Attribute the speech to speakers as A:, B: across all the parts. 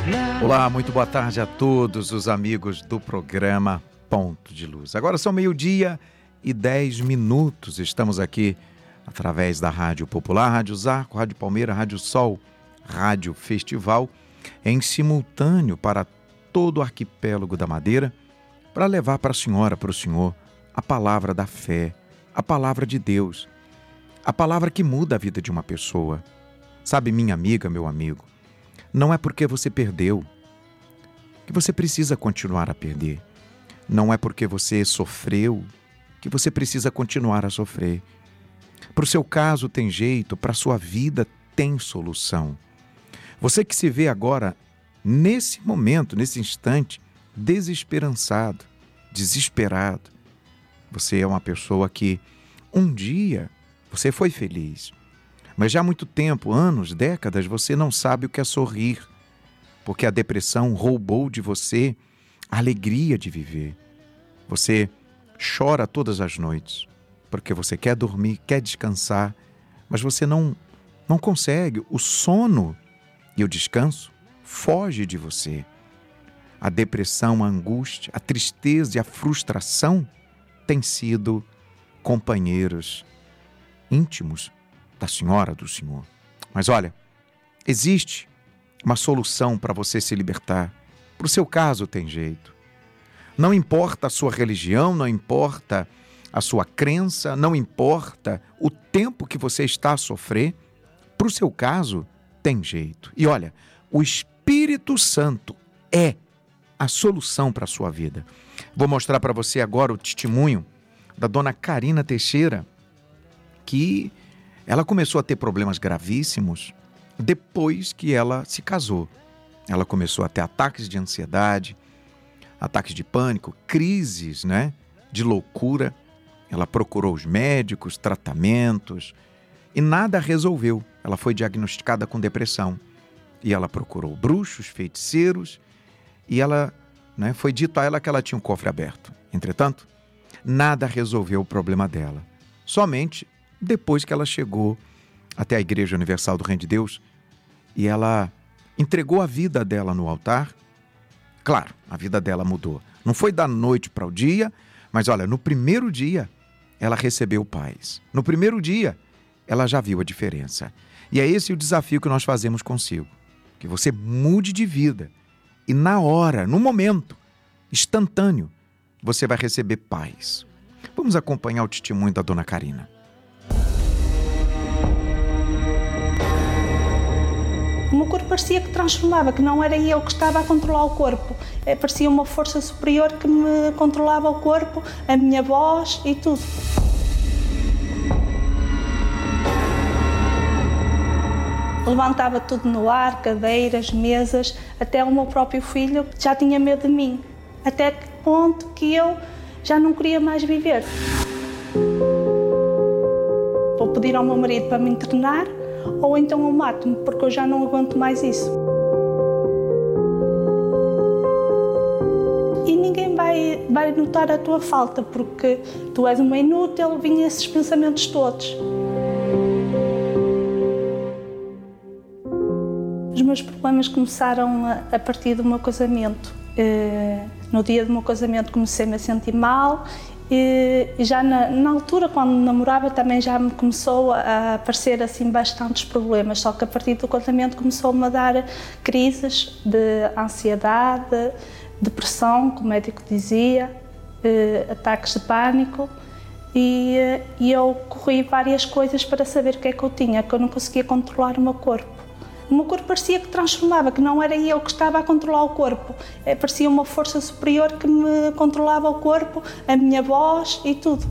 A: Olá, muito boa tarde a todos os amigos do programa Ponto de Luz. Agora são 12:10. Estamos aqui através da Rádio Popular, Rádio Zarco, Rádio Palmeira, Rádio Sol, Rádio Festival, em simultâneo para todo o arquipélago da Madeira, para levar para a senhora, para o senhor, a palavra da fé, a palavra de Deus, a palavra que muda a vida de uma pessoa. Sabe, minha amiga, meu amigo, não é porque você perdeu que você precisa continuar a perder. Não é porque você sofreu que você precisa continuar a sofrer. Para o seu caso tem jeito, para a sua vida tem solução. Você que se vê agora, nesse momento, nesse instante, desesperançado, desesperado. Você é uma pessoa que um dia você foi feliz. Mas já há muito tempo, anos, décadas, você não sabe o que é sorrir, porque a depressão roubou de você a alegria de viver. Você chora todas as noites, porque você quer dormir, quer descansar, mas você não consegue. O sono e o descanso fogem de você. A depressão, a angústia, a tristeza e a frustração têm sido companheiros íntimos da senhora, do senhor. Mas olha, existe uma solução para você se libertar. Para o seu caso tem jeito. Não importa a sua religião, não importa a sua crença, não importa o tempo que você está a sofrer, para o seu caso tem jeito. E olha, o Espírito Santo é a solução para a sua vida. Vou mostrar para você agora o testemunho da dona Karina Teixeira, que ela começou a ter problemas gravíssimos depois que ela se casou. Ela começou a ter ataques de ansiedade, ataques de pânico, crises, de loucura. Ela procurou os médicos, tratamentos e nada resolveu. Ela foi diagnosticada com depressão. E ela procurou bruxos, feiticeiros e ela, foi dito a ela que ela tinha um cofre aberto. Entretanto, nada resolveu o problema dela. Somente depois que ela chegou até a Igreja Universal do Reino de Deus e ela entregou a vida dela no altar. Claro, a vida dela mudou. Não foi da noite para o dia, mas olha, no primeiro dia ela recebeu paz. No primeiro dia ela já viu a diferença. E é esse o desafio que nós fazemos consigo. Que você mude de vida e na hora, no momento, instantâneo, você vai receber paz. Vamos acompanhar o testemunho da dona Karina.
B: O meu corpo parecia que transformava, que não era eu que estava a controlar o corpo. Parecia uma força superior que me controlava o corpo, a minha voz e tudo. Levantava tudo no ar, cadeiras, mesas, até o meu próprio filho já tinha medo de mim. Até que ponto que eu já não queria mais viver. Vou pedir ao meu marido para me internar, ou então eu mato-me, porque eu já não aguento mais isso. E ninguém vai notar a tua falta, porque tu és uma inútil, vinham esses pensamentos todos. Os meus problemas começaram a partir do meu casamento. No dia do meu casamento comecei-me a sentir mal e já na altura, quando namorava, também já me começou a aparecer assim bastantes problemas, só que a partir do casamento começou-me a dar crises de ansiedade, depressão, como o médico dizia, ataques de pânico e eu corri várias coisas para saber o que é que eu tinha, que eu não conseguia controlar o meu corpo. O meu corpo parecia que transformava, que não era eu que estava a controlar o corpo. Parecia uma força superior que me controlava o corpo, a minha voz e tudo.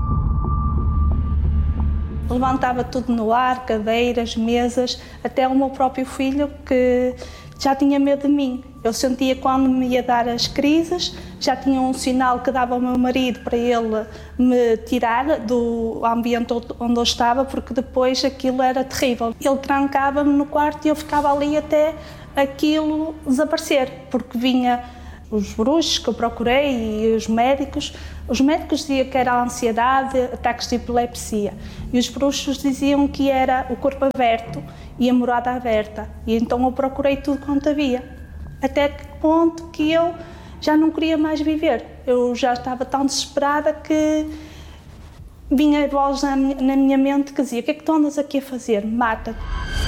B: Levantava tudo no ar, cadeiras, mesas, até o meu próprio filho que já tinha medo de mim. Eu sentia quando me ia dar as crises, já tinha um sinal que dava ao meu marido para ele me tirar do ambiente onde eu estava, porque depois aquilo era terrível. Ele trancava-me no quarto e eu ficava ali até aquilo desaparecer, porque vinha os bruxos que eu procurei e os médicos diziam que era a ansiedade, ataques de epilepsia, e os bruxos diziam que era o corpo aberto e a morada aberta, e então eu procurei tudo quanto havia. Até que ponto que eu já não queria mais viver. Eu já estava tão desesperada que vinha a voz na minha mente que dizia: o que é que tu andas aqui a fazer? Mata-te.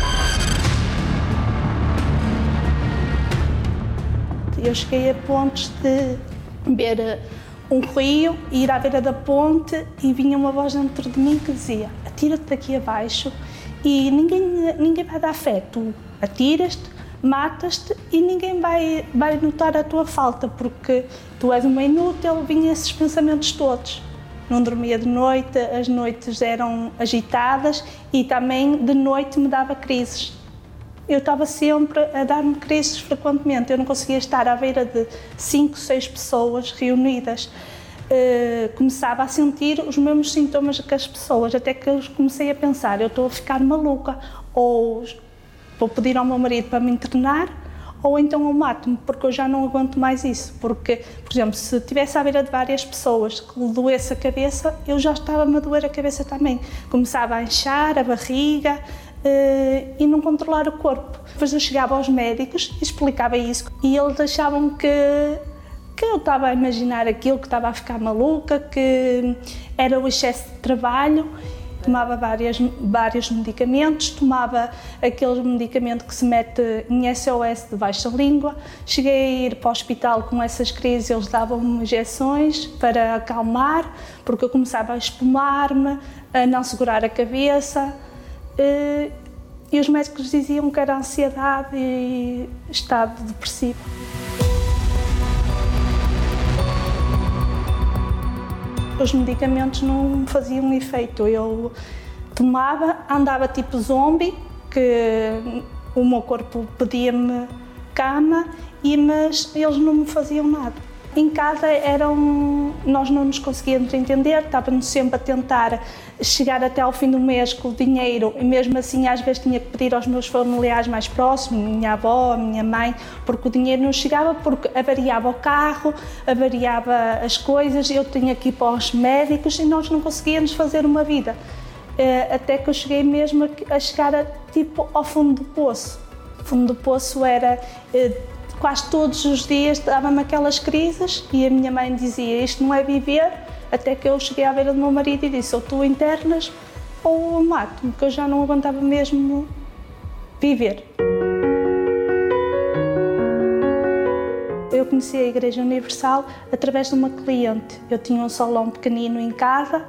B: Eu cheguei a pontos de ver um rio, ir à beira da ponte e vinha uma voz dentro de mim que dizia: atira-te daqui abaixo e ninguém vai dar fé. Tu atiras-te, matas-te e ninguém vai notar a tua falta, porque tu és uma inútil. Vinham esses pensamentos todos. Não dormia de noite, as noites eram agitadas e também de noite me dava crises. Eu estava sempre a dar-me crises frequentemente. Eu não conseguia estar à beira de 5, 6 pessoas reunidas. Começava a sentir os mesmos sintomas que as pessoas, até que eu comecei a pensar: eu estou a ficar maluca, ou vou pedir ao meu marido para me internar, ou então eu mato-me, porque eu já não aguento mais isso. Porque, por exemplo, se estivesse à beira de várias pessoas que lhe doesse a cabeça, eu já estava-me a doer a cabeça também. Começava a inchar a barriga e não controlar o corpo. Depois eu chegava aos médicos e explicava isso, e eles achavam que eu estava a imaginar aquilo, que estava a ficar maluca, que era o excesso de trabalho. Tomava vários medicamentos, tomava aquele medicamento que se mete em SOS debaixo da língua. Cheguei a ir para o hospital com essas crises, eles davam-me injeções para acalmar, porque eu começava a espumar-me, a não segurar a cabeça. E os médicos diziam que era ansiedade e estado depressivo. Os medicamentos não me faziam efeito. Eu tomava, andava tipo zombie, que o meu corpo pedia-me cama, mas eles não me faziam nada. Em casa nós não nos conseguíamos entender, estávamos sempre a tentar chegar até ao fim do mês com o dinheiro, e mesmo assim às vezes tinha que pedir aos meus familiares mais próximos, minha avó, minha mãe, porque o dinheiro não chegava, porque avariava o carro, avariava as coisas, eu tinha que ir para os médicos e nós não conseguíamos fazer uma vida. Até que eu cheguei mesmo a chegar tipo ao fundo do poço. O fundo do poço era... quase todos os dias dava-me aquelas crises e a minha mãe dizia: isto não é viver, até que eu cheguei à beira do meu marido e disse: ou tu internas ou eu mato-me, porque eu já não aguentava mesmo viver. Eu conheci a Igreja Universal através de uma cliente. Eu tinha um salão pequenino em casa,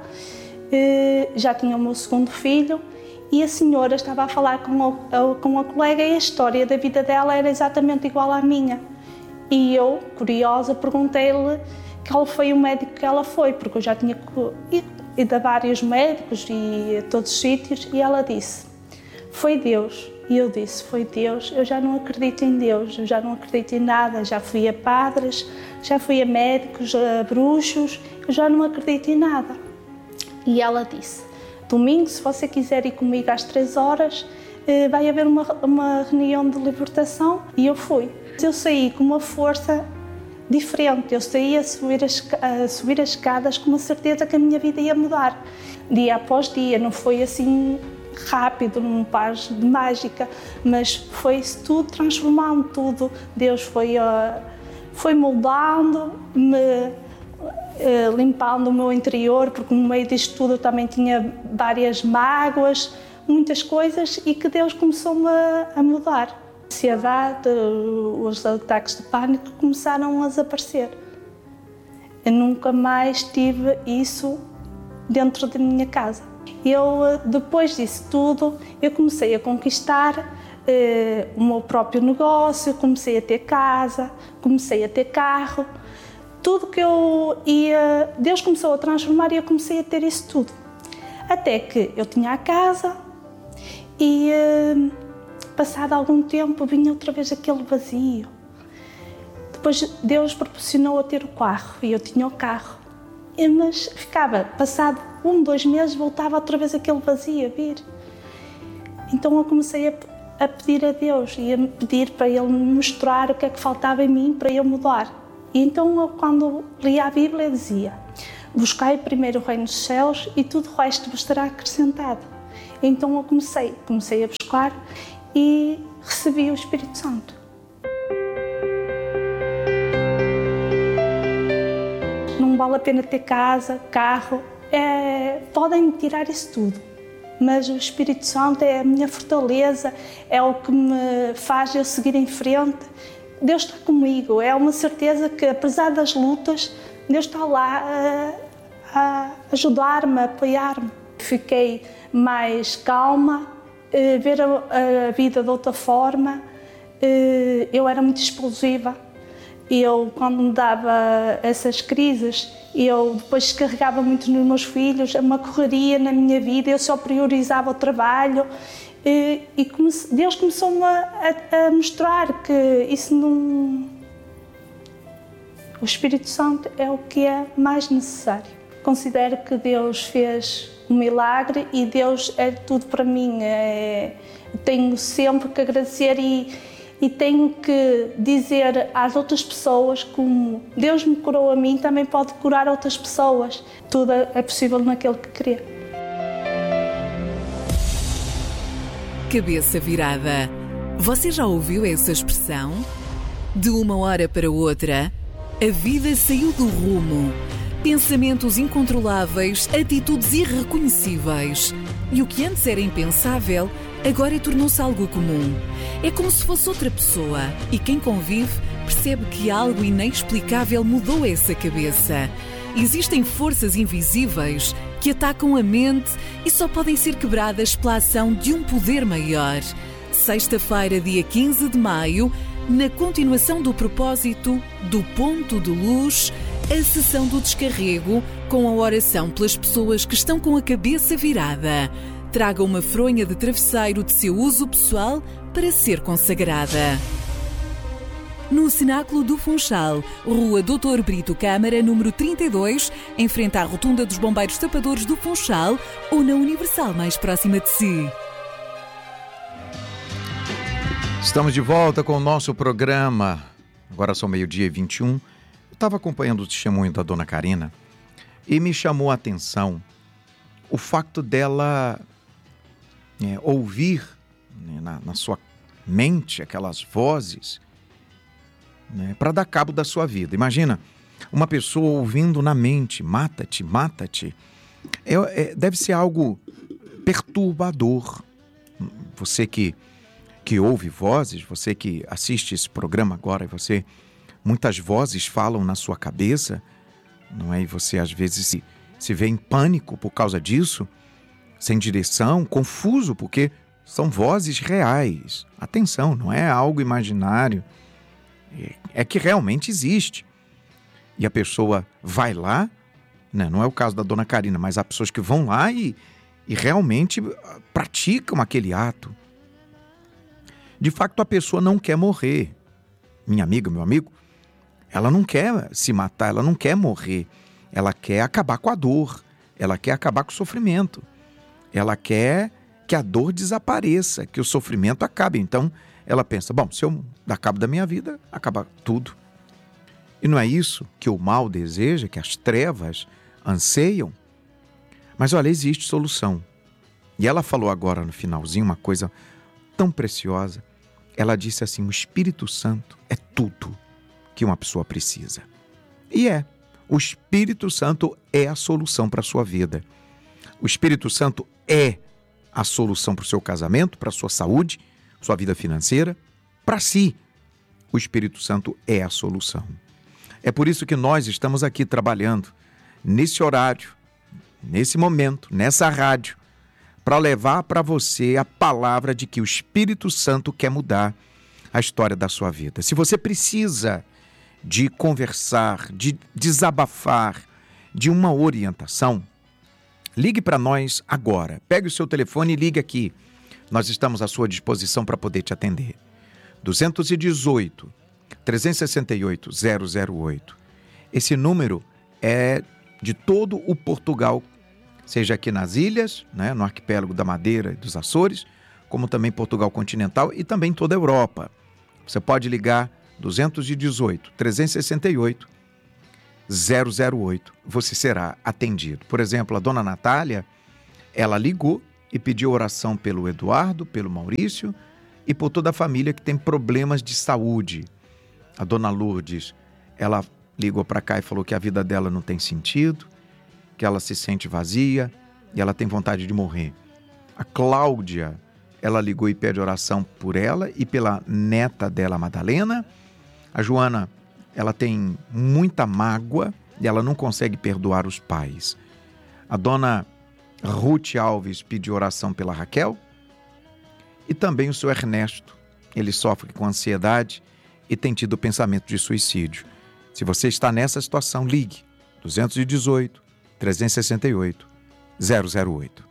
B: já tinha o meu segundo filho, e a senhora estava a falar com a colega e a história da vida dela era exatamente igual à minha. E eu, curiosa, perguntei-lhe qual foi o médico que ela foi, porque eu já tinha ido a vários médicos e a todos os sítios, e ela disse: foi Deus. E eu disse: foi Deus? Eu já não acredito em Deus, eu já não acredito em nada, já fui a padres, já fui a médicos, a bruxos, eu já não acredito em nada. E ela disse: domingo, se você quiser ir comigo às 3 horas, vai haver uma reunião de libertação. E eu fui. Eu saí com uma força diferente, eu saí a subir as escadas com uma certeza que a minha vida ia mudar. Dia após dia, não foi assim rápido, num passo de mágica, mas foi-se tudo transformando, tudo. Deus foi moldando-me, limpando o meu interior, porque no meio disto tudo eu também tinha várias mágoas, muitas coisas, e que Deus começou-me a mudar. A ansiedade, os ataques de pânico começaram a desaparecer. Eu nunca mais tive isso dentro da minha casa. Depois disso tudo, eu comecei a conquistar o meu próprio negócio, comecei a ter casa, comecei a ter carro. Tudo que eu ia, Deus começou a transformar e eu comecei a ter isso tudo. Até que eu tinha a casa e, passado algum tempo, vinha outra vez aquele vazio. Depois Deus proporcionou a ter o carro e eu tinha o carro. Mas ficava, passado 1, 2 meses, voltava outra vez aquele vazio a vir. Então eu comecei a pedir a Deus e a pedir para Ele me mostrar o que é que faltava em mim para eu mudar. E então eu, quando lia a Bíblia, dizia: buscai primeiro o reino dos céus e tudo o resto vos será acrescentado. Então eu comecei a buscar e recebi o Espírito Santo. não vale a pena ter casa, carro. Podem me tirar isso tudo, mas o Espírito Santo é a minha fortaleza, é o que me faz eu seguir em frente. Deus está comigo, é uma certeza que, apesar das lutas, Deus está lá a ajudar-me, a apoiar-me. Fiquei mais calma, ver a vida de outra forma. Eu era muito explosiva. Quando me dava essas crises, eu depois descarregava muito nos meus filhos, uma correria na minha vida, eu só priorizava o trabalho. Deus começou-me a mostrar que isso não... O Espírito Santo é o que é mais necessário. Considero que Deus fez um milagre e Deus é tudo para mim. Tenho sempre que agradecer e tenho que dizer às outras pessoas como Deus me curou a mim, também pode curar outras pessoas. Tudo é possível naquele que crê.
C: Cabeça virada. Você já ouviu essa expressão? De uma hora para outra, a vida saiu do rumo. Pensamentos incontroláveis, atitudes irreconhecíveis. E o que antes era impensável, agora tornou-se algo comum. É como se fosse outra pessoa. E quem convive percebe que algo inexplicável mudou essa cabeça. Existem forças invisíveis que atacam a mente e só podem ser quebradas pela ação de um poder maior. Sexta-feira, dia 15 de maio, na continuação do propósito do Ponto de Luz, a sessão do descarrego com a oração pelas pessoas que estão com a cabeça virada. Traga uma fronha de travesseiro de seu uso pessoal para ser consagrada. No Cenáculo do Funchal, Rua Doutor Brito Câmara, número 32, em frente à Rotunda dos Bombeiros Tapadores do Funchal ou na Universal mais próxima de si.
A: Estamos de volta com o nosso programa. Agora são 12h21. Eu estava acompanhando o testemunho da dona Karina e me chamou a atenção o fato dela ouvir na sua mente aquelas vozes para dar cabo da sua vida. Imagina uma pessoa ouvindo na mente, mata-te, mata-te. Deve ser algo perturbador. Você que ouve vozes, você que assiste esse programa agora, muitas vozes falam na sua cabeça, não é? E você às vezes se vê em pânico por causa disso, sem direção, confuso, porque são vozes reais. Atenção, não é algo imaginário, é que realmente existe. E a pessoa vai lá, né? Não é o caso da dona Karina, mas há pessoas que vão lá e realmente praticam aquele ato. De fato, a pessoa não quer morrer. Minha amiga, meu amigo, ela não quer se matar, ela não quer morrer. Ela quer acabar com a dor, ela quer acabar com o sofrimento. Ela quer que a dor desapareça, que o sofrimento acabe. Então, ela pensa, bom, se eu dar cabo da minha vida, acaba tudo. E não é isso que o mal deseja, que as trevas anseiam? Mas olha, existe solução. E ela falou agora no finalzinho uma coisa tão preciosa. Ela disse assim, o Espírito Santo é tudo que uma pessoa precisa. E o Espírito Santo é a solução para a sua vida. O Espírito Santo é a solução para o seu casamento, para a sua saúde, sua vida financeira, para si. O Espírito Santo é a solução. É por isso que nós estamos aqui trabalhando nesse horário, nesse momento, nessa rádio, para levar para você a palavra de que o Espírito Santo quer mudar a história da sua vida. Se você precisa de conversar, de desabafar, de uma orientação, ligue para nós agora. Pegue o seu telefone e ligue aqui. Nós estamos à sua disposição para poder te atender. 218-368-008. Esse número é de todo o Portugal, seja aqui nas ilhas, né, no arquipélago da Madeira e dos Açores, como também Portugal continental e também toda a Europa. Você pode ligar 218-368-008. Você será atendido. Por exemplo, a dona Natália, ela ligou e pediu oração pelo Eduardo, pelo Maurício e por toda a família que tem problemas de saúde. A dona Lourdes, ela ligou para cá e falou que a vida dela não tem sentido, que ela se sente vazia e ela tem vontade de morrer. A Cláudia, ela ligou e pede oração por ela e pela neta dela, Madalena. A Joana, ela tem muita mágoa e ela não consegue perdoar os pais. A dona Ruth Alves pediu oração pela Raquel. E também o seu Ernesto, ele sofre com ansiedade e tem tido pensamento de suicídio. Se você está nessa situação, ligue 218 368 008.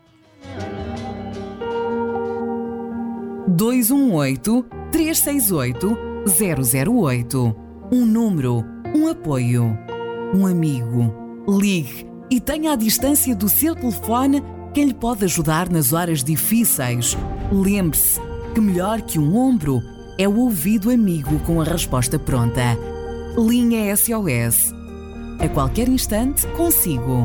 C: 218 368 008. Um número, um apoio, um amigo. Ligue e tenha à distância do seu telefone quem lhe pode ajudar nas horas difíceis. Lembre-se que melhor que um ombro é o ouvido amigo com a resposta pronta. Linha SOS. A qualquer instante, consigo.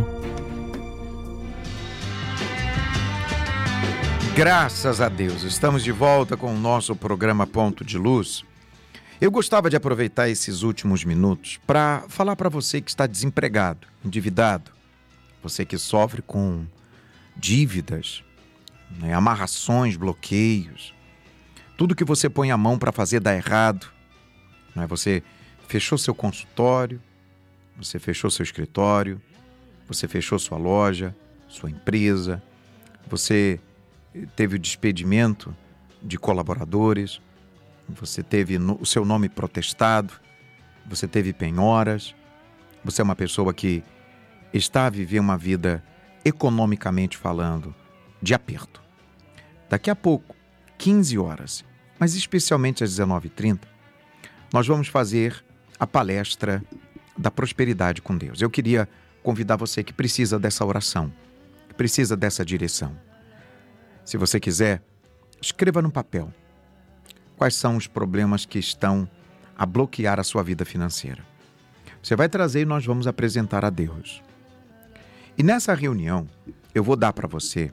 A: Graças a Deus, estamos de volta com o nosso programa Ponto de Luz. Eu gostava de aproveitar esses últimos minutos para falar para você que está desempregado, endividado, você que sofre com dívidas, amarrações, bloqueios, tudo que você põe a mão para fazer dá errado. Você fechou seu consultório, você fechou seu escritório, você fechou sua loja, sua empresa, você teve o despedimento de colaboradores, você teve o seu nome protestado, você teve penhoras, você é uma pessoa que está a viver uma vida, economicamente falando, de aperto. Daqui a pouco, 15 horas, mas especialmente às 19h30, nós vamos fazer a palestra da prosperidade com Deus. Eu queria convidar você que precisa dessa oração, que precisa dessa direção. Se você quiser, escreva no papel quais são os problemas que estão a bloquear a sua vida financeira. Você vai trazer e nós vamos apresentar a Deus. E nessa reunião, eu vou dar para você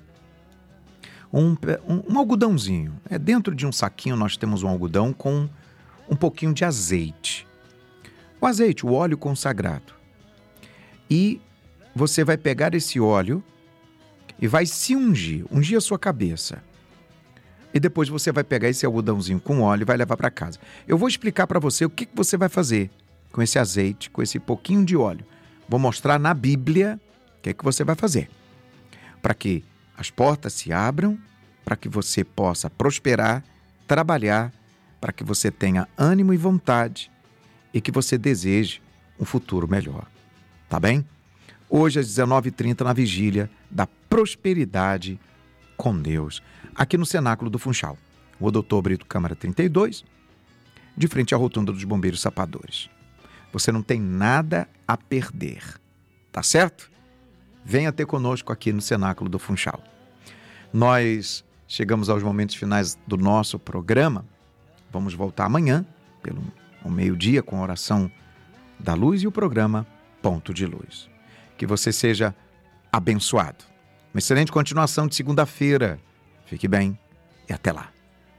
A: um algodãozinho. Dentro de um saquinho nós temos um algodão com um pouquinho de azeite. O azeite, o óleo consagrado. E você vai pegar esse óleo e vai se ungir a sua cabeça. E depois você vai pegar esse algodãozinho com óleo e vai levar para casa. Eu vou explicar para você o que você vai fazer com esse azeite, com esse pouquinho de óleo. Vou mostrar na Bíblia o que você vai fazer. Para que as portas se abram, para que você possa prosperar, trabalhar, para que você tenha ânimo e vontade e que você deseje um futuro melhor. Tá bem? Hoje às 19h30 na vigília da prosperidade com Deus, aqui no Cenáculo do Funchal, o Dr. Brito Câmara 32, de frente à rotunda dos Bombeiros Sapadores. Você não tem nada a perder, tá certo? Venha ter conosco aqui no Cenáculo do Funchal. Nós chegamos aos momentos finais do nosso programa. Vamos voltar amanhã, ao meio-dia, com a oração da luz e o programa Ponto de Luz. Que você seja abençoado. Uma excelente continuação de segunda-feira. Fique bem e até lá.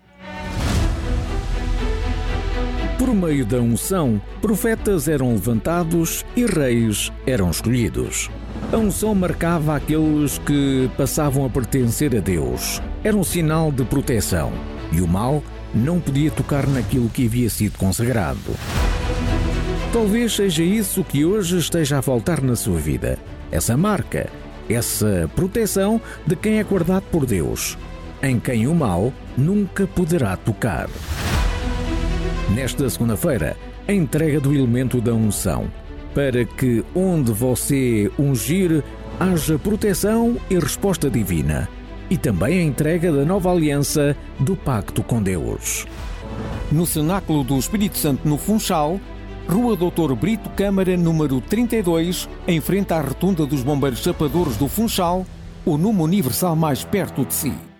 D: Por meio da unção, profetas eram levantados e reis eram escolhidos. A unção marcava aqueles que passavam a pertencer a Deus. Era um sinal de proteção. E o mal não podia tocar naquilo que havia sido consagrado. Talvez seja isso que hoje esteja a faltar na sua vida. Essa marca, essa proteção de quem é guardado por Deus, em quem o mal nunca poderá tocar. Nesta segunda-feira, a entrega do elemento da unção, para que onde você ungir haja proteção e resposta divina. E também a entrega da nova aliança do pacto com Deus. No Cenáculo do Espírito Santo no Funchal, Rua Dr. Brito Câmara, número 32, em frente à rotunda dos Bombeiros Sapadores do Funchal, o número universal mais perto de si.